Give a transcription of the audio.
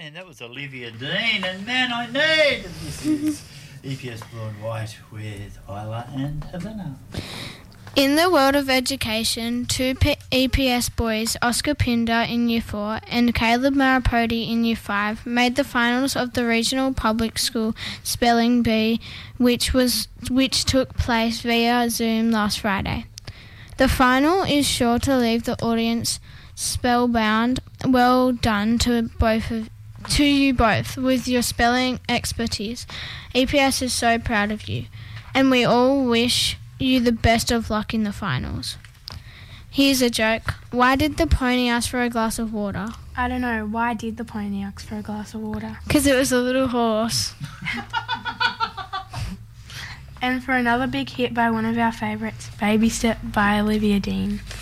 Man, that was Olivia Dean, and man, I need. This is EPS Blue and White with Isla and Havana. In the world of education, two EPS boys, Oscar Pinder in Year 4 and Caleb Maripodi in Year 5, made the finals of the Regional Public School Spelling Bee, which took place via Zoom last Friday. The final is sure to leave the audience spellbound. Well done to you both with your spelling expertise. EPS is so proud of you, and we all wish you the best of luck in the finals. Here's a joke. Why did the pony ask for a glass of water? I don't know. Why did the pony ask for a glass of water? Because it was a little horse. And for another big hit by one of our favourites, Baby Step by Olivia Dean.